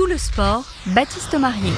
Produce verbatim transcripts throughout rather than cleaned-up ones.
Tout le sport, Baptiste Marier.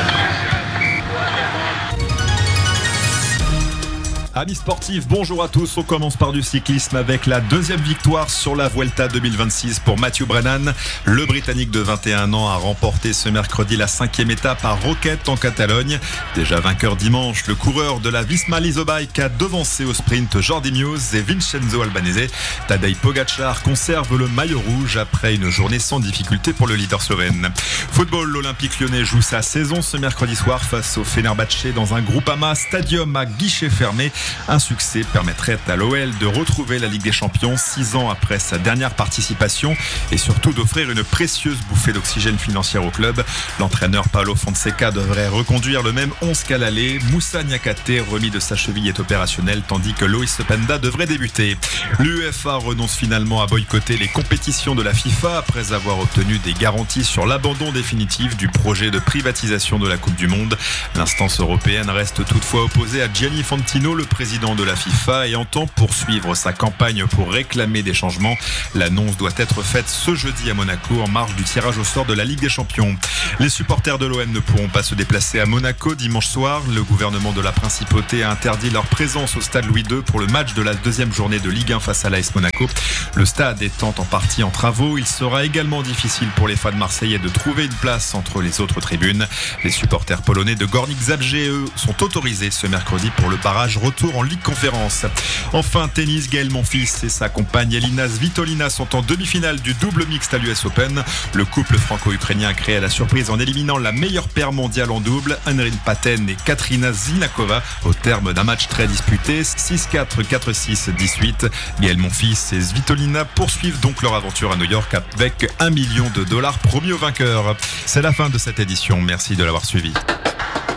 Amis sportifs, bonjour à tous. On commence par du cyclisme avec la deuxième victoire sur la Vuelta deux mille vingt-six pour Matthew Brennan. Le Britannique de vingt et un ans a remporté ce mercredi la cinquième étape à Roquette en Catalogne. Déjà vainqueur dimanche, le coureur de la Visma Lease Bike a devancé au sprint Jordi Meeus et Vincenzo Albanese. Tadej Pogačar conserve le maillot rouge après une journée sans difficulté pour le leader slovène. Football, l'Olympique Lyonnais joue sa saison ce mercredi soir face au Fenerbahçe dans un Groupama Stadium à guichet fermé. Un succès permettrait à l'O L de retrouver la Ligue des Champions six ans après sa dernière participation et surtout d'offrir une précieuse bouffée d'oxygène financière au club. L'entraîneur Paulo Fonseca devrait reconduire le même onze qu'à l'aller. Moussa Niakhaté, remis de sa cheville, est opérationnel tandis que Loïs Openda devrait débuter. L'UEFA renonce finalement à boycotter les compétitions de la FIFA après avoir obtenu des garanties sur l'abandon définitif du projet de privatisation de la Coupe du Monde. L'instance européenne reste toutefois opposée à Gianni Infantino, le président de la FIFA, et entend poursuivre sa campagne pour réclamer des changements. L'annonce doit être faite ce jeudi à Monaco en marge du tirage au sort de la Ligue des Champions. Les supporters de l'O M ne pourront pas se déplacer à Monaco dimanche soir. Le gouvernement de la Principauté a interdit leur présence au stade Louis deux pour le match de la deuxième journée de Ligue un face à l'A S Monaco. Le stade étant en partie en travaux, il sera également difficile pour les fans marseillais de trouver une place entre les autres tribunes. Les supporters polonais de Górnik Zabrze, eux, sont autorisés ce mercredi pour le barrage retour en Ligue Conférence. Enfin, tennis, Gaël Monfils et sa compagne Elina Svitolina sont en demi-finale du double mixte à l'U S Open. Le couple franco-ukrainien a créé la surprise en éliminant la meilleure paire mondiale en double, Henrik Paten et Katrina Zinakova, au terme d'un match très disputé, six quatre, quatre six, dix-huit. Gaël Monfils et Svitolina poursuivent donc leur aventure à New York avec un million de dollars promis aux vainqueurs. C'est la fin de cette édition. Merci de l'avoir suivi.